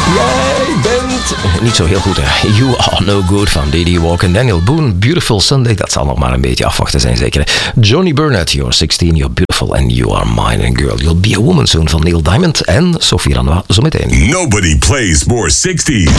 Jij bent niet zo heel goed, hè. You Are No Good van D.D. Walker en Daniel Boone. Beautiful Sunday, dat zal nog maar een beetje afwachten zijn zeker. Johnny Burnett, You're 16, You're Beautiful and You Are Mine. And Girl, You'll Be a Woman Soon van Neil Diamond en Sophie Ranois zometeen. Nobody plays more 60s.